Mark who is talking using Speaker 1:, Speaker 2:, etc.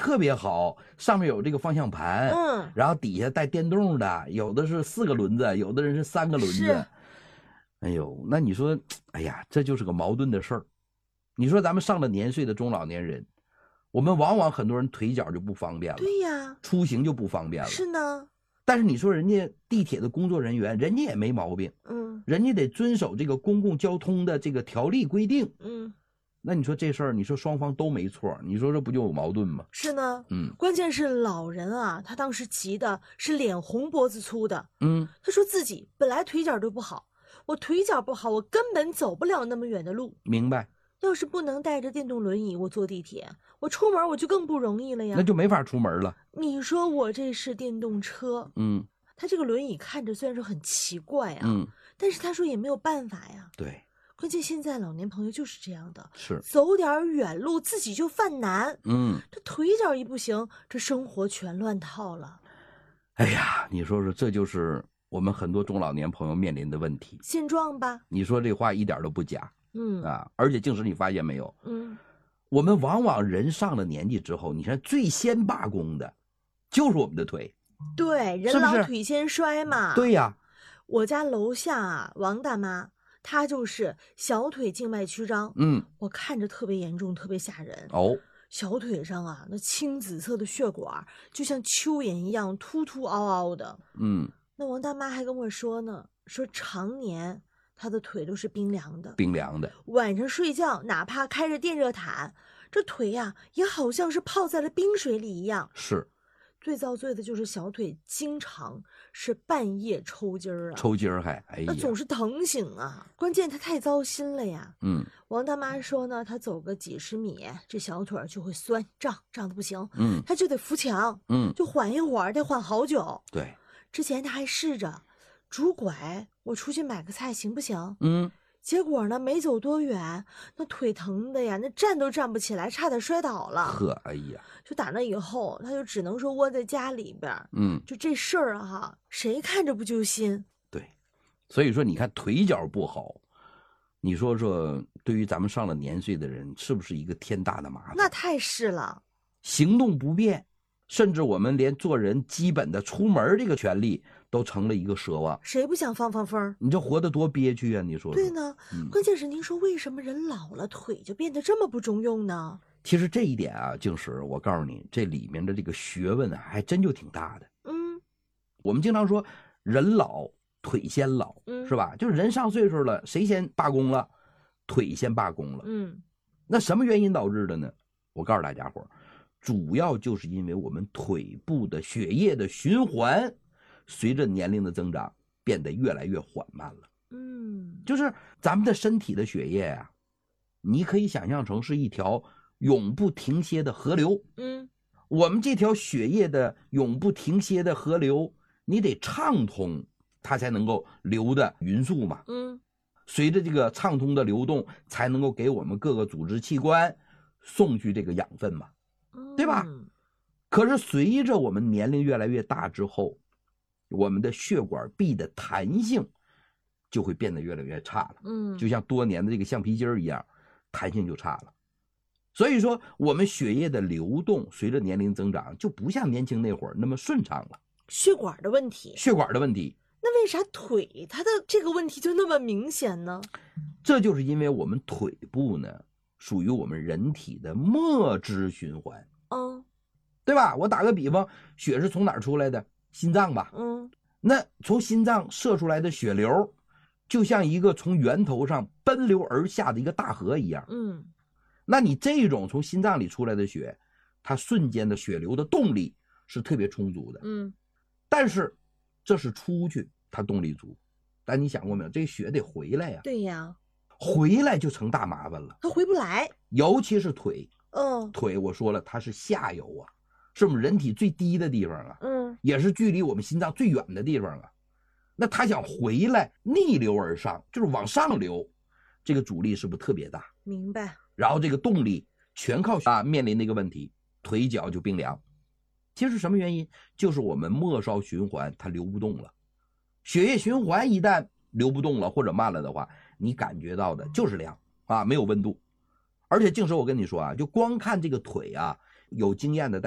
Speaker 1: 特别好，上面有这个方向盘，然后底下带电动的，有的是4个轮子，有的人是3个轮子。哎呦，那你说，哎呀，这就是个矛盾的事儿。你说咱们上了年岁的中老年人，我们往往很多人腿脚就不方便了，
Speaker 2: 对呀，
Speaker 1: 出行就不方便了。
Speaker 2: 是呢。
Speaker 1: 但是你说人家地铁的工作人员，人家也没毛病，人家得遵守这个公共交通的这个条例规定，那你说这事儿，你说双方都没错，你说这不就有矛盾吗？
Speaker 2: 是呢，关键是老人啊，他当时急的是脸红脖子粗的，他说自己本来腿脚就不好，我腿脚不好，我根本走不了那么远的路。
Speaker 1: 明白？
Speaker 2: 要是不能带着电动轮椅，我坐地铁，我出门我就更不容易了呀。
Speaker 1: 那就没法出门了。
Speaker 2: 你说我这是电动车，他这个轮椅看着虽然说很奇怪啊，但是他说也没有办法呀。
Speaker 1: 对。
Speaker 2: 关键现在老年朋友就是这样的，
Speaker 1: 是
Speaker 2: 走点远路自己就犯难，这腿脚一不行，这生活全乱套了。
Speaker 1: 哎呀，你说说，这就是我们很多中老年朋友面临的问题
Speaker 2: 现状吧？
Speaker 1: 你说这话一点都不假，而且净是你发现没有，我们往往人上了年纪之后，你看最先罢工的，就是我们的腿。
Speaker 2: 对，人老腿先衰嘛。
Speaker 1: 对呀，
Speaker 2: 我家楼下啊，王大妈。他就是小腿静脉曲张，我看着特别严重，特别吓人。小腿上啊，那青紫色的血管就像蚯蚓一样凸凸凹凹的。那王大妈还跟我说呢，说常年她的腿都是冰凉的，晚上睡觉哪怕开着电热毯，这腿呀也好像是泡在了冰水里一样。
Speaker 1: 是。
Speaker 2: 最遭罪的就是小腿经常是半夜抽筋儿啊，
Speaker 1: 抽筋儿还，哎呀，
Speaker 2: 那总是疼醒啊。关键他太糟心了呀。王大妈说呢，他走个几十米，这小腿就会酸胀的不行，他就得扶墙，就缓一会儿，得缓好久。
Speaker 1: 对，
Speaker 2: 之前他还试着拄拐，我出去买个菜行不行？结果呢，没走多远，那腿疼的呀，那站都站不起来，差点摔倒了。
Speaker 1: 呵，哎呀，
Speaker 2: 就打那以后，他就只能说窝在家里边。就这事儿哈，谁看着不揪心？
Speaker 1: 对，所以说你看腿脚不好，你说说对于咱们上了年岁的人，是不是一个天大的麻烦？
Speaker 2: 那太是了，
Speaker 1: 行动不便，甚至我们连做人基本的出门这个权利都成了一个奢望。
Speaker 2: 谁不想放风？
Speaker 1: 你这活得多憋屈啊！你说说。
Speaker 2: 对呢，关键是您说为什么人老了腿就变得这么不中用呢？
Speaker 1: 其实这一点啊，静石，我告诉你，这里面的这个学问啊，还真就挺大的。我们经常说人老腿先老，是吧？就是人上岁数了，谁先罢工了？腿先罢工了。那什么原因导致的呢？我告诉大家伙，主要就是因为我们腿部的血液的循环随着年龄的增长变得越来越缓慢了。就是咱们的身体的血液啊，你可以想象成是一条永不停歇的河流。我们这条血液的永不停歇的河流，你得畅通，它才能够流的匀速嘛。随着这个畅通的流动，才能够给我们各个组织器官送去这个养分嘛，对吧？可是随着我们年龄越来越大之后，我们的血管壁的弹性就会变得越来越差了。就像多年的这个橡皮筋一样，弹性就差了。所以说我们血液的流动随着年龄增长就不像年轻那会儿那么顺畅了。
Speaker 2: 血管的问题。那为啥腿它的这个问题就那么明显呢？
Speaker 1: 这就是因为我们腿部呢属于我们人体的末支循环。对吧？我打个比方，血是从哪儿出来的？心脏吧。那从心脏射出来的血流就像一个从源头上奔流而下的一个大河一样。那你这种从心脏里出来的血，它瞬间的血流的动力是特别充足的。但是这是出去它动力足，但你想过没有，这血得回来呀。
Speaker 2: 对呀，
Speaker 1: 回来就成大麻烦了，
Speaker 2: 它回不来。
Speaker 1: 尤其是腿。腿我说了，它是下游啊，是我们人体最低的地方啊。也是距离我们心脏最远的地方啊。那它想回来逆流而上，就是往上流，这个阻力是不是特别大？
Speaker 2: 明白。
Speaker 1: 然后这个动力全靠面临的一个问题，腿脚就冰凉。其实什么原因？就是我们末梢循环它流不动了，血液循环一旦流不动了或者慢了的话，你感觉到的就是凉啊，没有温度。而且静时我跟你说啊，就光看这个腿啊，有经验的